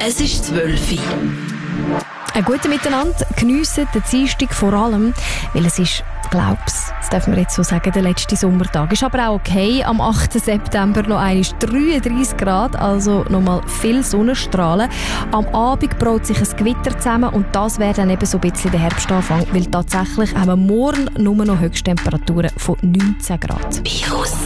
Es ist 12 Uhr. Ein guten Miteinander, geniessen den Dienstag vor allem, weil es ist, glaub's, das dürfen wir jetzt so sagen, der letzte Sommertag. Ist aber auch okay, am 8. September noch einmal 33 Grad, also nochmal viel Sonnenstrahlen. Am Abend braut sich ein Gewitter zusammen und das wäre dann eben so ein bisschen der Herbstanfang, weil tatsächlich haben wir morgen nur noch Höchsttemperaturen von 19 Grad. Virus